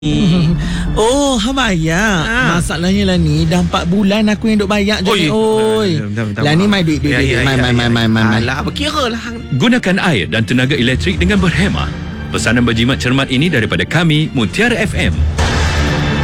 Oh, bayar. Masalahnya lah ni dah 4 bulan aku yang duk bayar je. Lah ni mai duit. Mai. Alah, berkira lah. Gunakan air dan tenaga elektrik dengan berhemah. Pesanan berjimat cermat ini daripada kami, Mutiara FM.